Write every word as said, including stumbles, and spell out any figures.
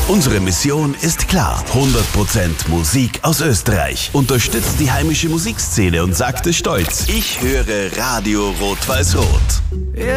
Unsere Mission ist klar. hundert Prozent Musik aus Österreich. Unterstützt die heimische Musikszene und sagte stolz: Ich höre Radio Rot-Weiß-Rot.